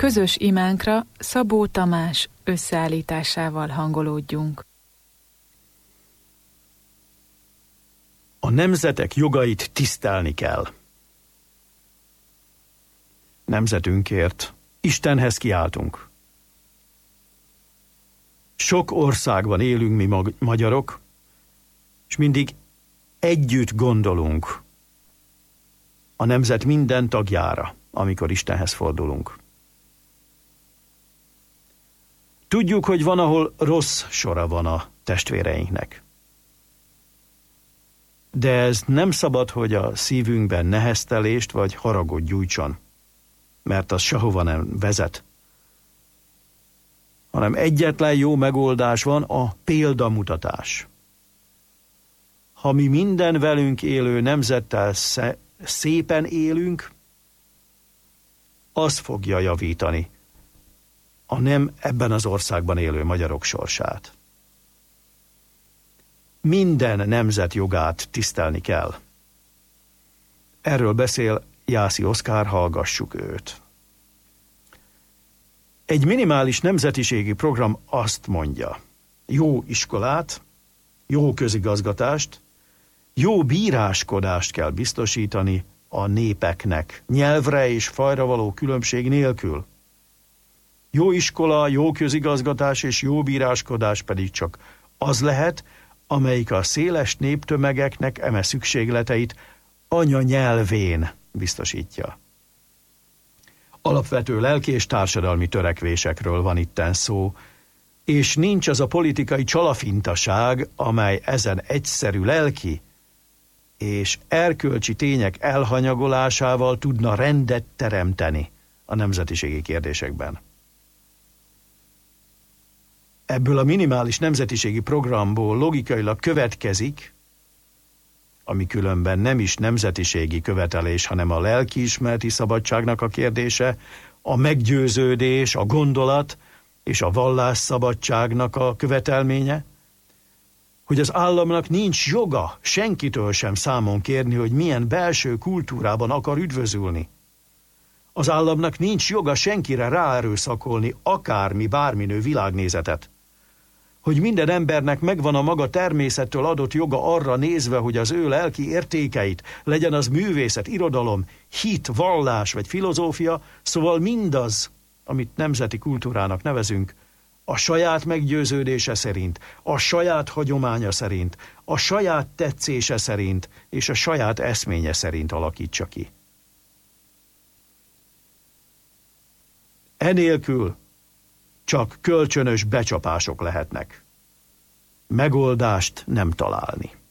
Közös imánkra Szabó Tamás összeállításával hangolódjunk. A nemzetek jogait tisztelni kell. Nemzetünkért Istenhez kiáltunk. Sok országban élünk mi magyarok, és mindig együtt gondolunk a nemzet minden tagjára, amikor Istenhez fordulunk. Tudjuk, hogy van, ahol rossz sora van a testvéreinknek. De ez nem szabad, hogy a szívünkben neheztelést vagy haragot gyújtson, mert az sehova nem vezet. Hanem egyetlen jó megoldás van, a példamutatás. Ha mi minden velünk élő nemzettel szépen élünk, az fogja javítani a nem ebben az országban élő magyarok sorsát. Minden nemzet jogát tisztelni kell. Erről beszél Jászi Oszkár, hallgassuk őt. Egy minimális nemzetiségi program azt mondja: jó iskolát, jó közigazgatást, jó bíráskodást kell biztosítani a népeknek, nyelvre és fajra való különbség nélkül. Jó iskola, jó közigazgatás és jó bíráskodás pedig csak az lehet, amelyik a széles néptömegeknek eme szükségleteit anyanyelvén biztosítja. Alapvető lelki és társadalmi törekvésekről van itten szó, és nincs az a politikai csalafintaság, amely ezen egyszerű lelki és erkölcsi tények elhanyagolásával tudna rendet teremteni a nemzetiségi kérdésekben. Ebből a minimális nemzetiségi programból logikailag következik, ami különben nem is nemzetiségi követelés, hanem a lelkiismereti szabadságnak a kérdése, a meggyőződés, a gondolat és a vallásszabadságnak a követelménye, hogy az államnak nincs joga senkitől sem számon kérni, hogy milyen belső kultúrában akar üdvözülni. Az államnak nincs joga senkire ráerőszakolni akármi, bárminő világnézetet. Hogy minden embernek megvan a maga természettől adott joga arra nézve, hogy az ő lelki értékeit, legyen az művészet, irodalom, hit, vallás vagy filozófia, szóval mindaz, amit nemzeti kultúrának nevezünk, a saját meggyőződése szerint, a saját hagyománya szerint, a saját tetszése szerint és a saját eszménye szerint alakítsa ki. Enélkül csak kölcsönös becsapások lehetnek. Megoldást nem találni.